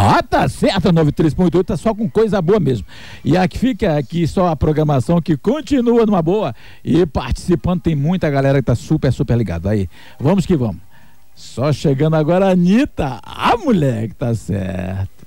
Ah, tá certo, a 93.8 tá só com coisa boa mesmo. E aqui fica aqui só a programação que continua numa boa e participando, tem muita galera que tá super ligado. Aí, vamos que vamos. Só chegando agora a Anitta, a mulher que tá certo.